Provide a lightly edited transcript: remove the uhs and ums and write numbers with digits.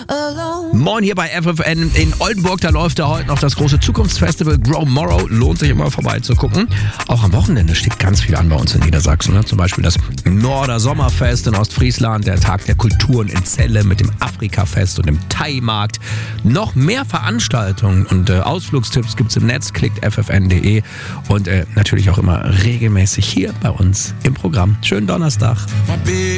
Moin hier bei FFN in Oldenburg, da läuft ja heute noch das große Zukunftsfestival Grow Morrow. Lohnt sich immer vorbeizugucken. Auch am Wochenende steht ganz viel an bei uns in Niedersachsen. Ne? Zum Beispiel das Norder Sommerfest in Ostfriesland, der Tag der Kulturen in Celle mit dem Afrikafest und dem Thai-Markt. Noch mehr Veranstaltungen und Ausflugstipps gibt's im Netz, klickt ffn.de und natürlich auch immer regelmäßig hier bei uns im Programm. Schönen Donnerstag.